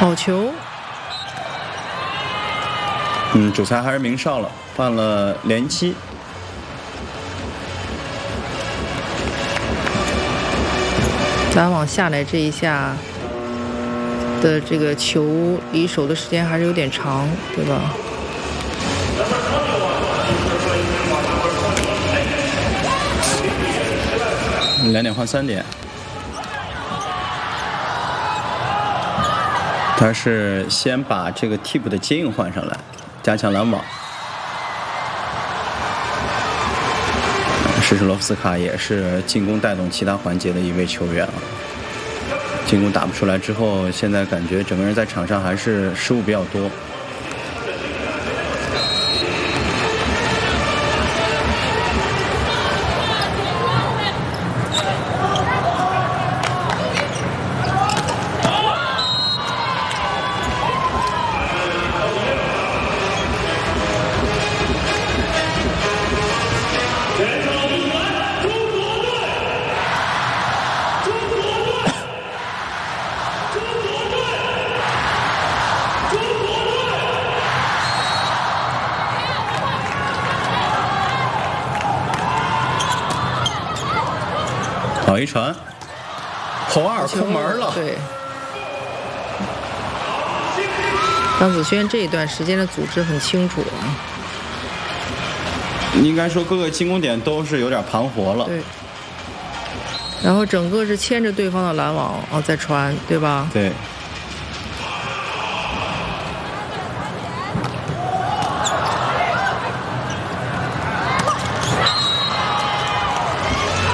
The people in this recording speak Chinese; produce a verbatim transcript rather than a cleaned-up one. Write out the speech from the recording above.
好球。 嗯，主裁还是明少了，犯了连七。 拦网下来这一下的这个球离手的时间还是有点长，对吧？ 两点换三点。他是先把这个替补的接应换上来，加强拦网。施什洛夫斯卡也是进攻带动其他环节的一位球员啊。进攻打不出来之后，现在感觉整个人在场上还是失误比较多。好一传，侯二空门了。 对，张子萱这一段时间的组织很清楚啊。 应该说各个进攻点都是有点盘活了。 对。然后整个是牵着对方的拦网啊在传，对吧？ 对。